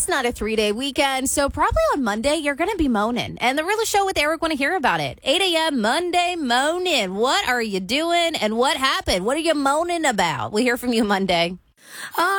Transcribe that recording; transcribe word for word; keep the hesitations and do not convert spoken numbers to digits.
not a three-day weekend, so probably on Monday you're going to be moaning. And the Real Show with Eric want to hear about it. eight a.m. Monday moaning. What are you doing and what happened? What are you moaning about? We'll hear from you Monday.